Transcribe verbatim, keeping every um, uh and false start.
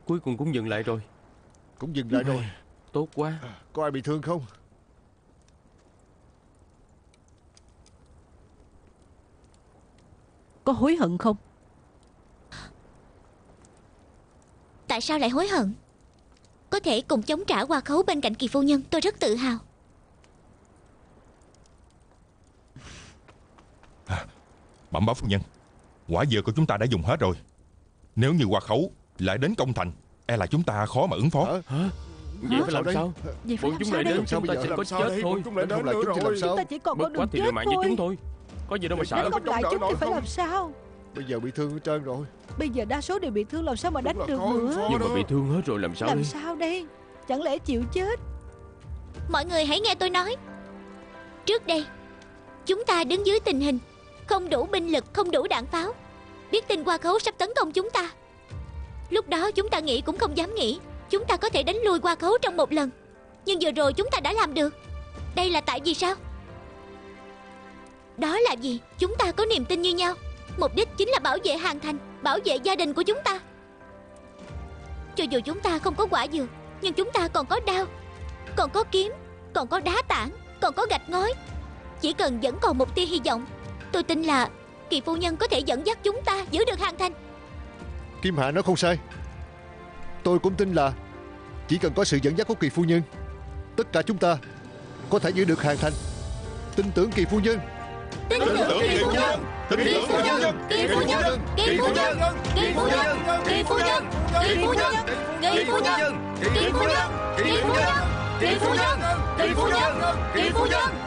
Cuối cùng cũng dừng lại rồi. Cũng dừng lại rồi. Tốt quá. Có ai bị thương không? Có hối hận không? Tại sao lại hối hận? Có thể cùng chống trả Hoa Khấu bên cạnh Kỳ phu nhân, tôi rất tự hào. Bẩm báo phu nhân, quả dừa của chúng ta đã dùng hết rồi. Nếu như Hoa Khấu lại đến công thành, e là chúng ta khó mà ứng phó. Hả? Hả? Vậy phải làm sao? Vậy phải Bọn làm chúng sao lại đây? đến chúng ta sẽ có chết thôi. Đến không lại chúng thì làm sao? Chúng ta chỉ còn có Mất quá đường thì liều chết mạng với thôi. chúng thôi. Có gì đâu mà sợ. Đánh không lại chúng thì phải làm sao? Bây giờ bị thương hết trơn rồi. Bây giờ đa số đều bị thương, làm sao mà đánh Đúng là được khó ứng nữa? phó. Nhưng mà bị thương hết rồi làm sao Làm đây? sao đây? Chẳng lẽ chịu chết? Mọi người hãy nghe tôi nói. Trước đây chúng ta đứng dưới tình hình không đủ binh lực, không đủ đạn pháo, biết tin Hoa Khấu sắp tấn công chúng ta. Lúc đó chúng ta nghĩ cũng không dám nghĩ chúng ta có thể đánh lui Hoa Khấu trong một lần. Nhưng vừa rồi chúng ta đã làm được. Đây là tại vì sao? Đó là vì chúng ta có niềm tin như nhau. Mục đích chính là bảo vệ Hàn Thành, bảo vệ gia đình của chúng ta. Cho dù chúng ta không có quả dừa, nhưng chúng ta còn có đao, còn có kiếm, còn có đá tảng, còn có gạch ngói. Chỉ cần vẫn còn một tia hy vọng, tôi tin là Kỳ phu nhân có thể dẫn dắt chúng ta giữ được Hàn Thành. Kim Hạ nói không sai. Tôi cũng tin là chỉ cần có sự dẫn dắt của Kỳ phu nhân, tất cả chúng ta có thể giữ được Hàn Thành. Tin tưởng Kỳ phu nhân. Tin tưởng Kỳ phu nhân. Kỳ phu nhân. Kỳ phu nhân. Kỳ phu nhân. Kỳ phu nhân. Kỳ phu nhân. Kỳ phu nhân. Kỳ phu nhân. Kỳ phu nhân. Kỳ phu nhân. Kỳ phu nhân. Kỳ phu nhân. Kỳ phu nhân.